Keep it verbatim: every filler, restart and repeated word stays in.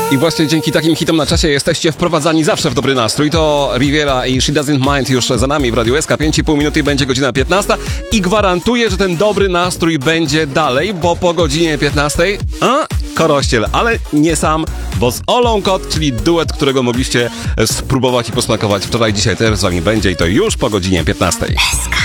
I właśnie dzięki takim hitom na czasie jesteście wprowadzani zawsze w dobry nastrój. To Riviera i She Doesn't Mind już za nami w Radiu S K. pięć i pół minuty będzie godzina piętnasta i gwarantuję, że ten dobry nastrój będzie dalej, bo po godzinie piętnastej a, Korościel, ale nie sam, bo z Olą Kot, czyli duet, którego mogliście spróbować i posmakować wczoraj, dzisiaj też z wami będzie i to już po godzinie piętnastej.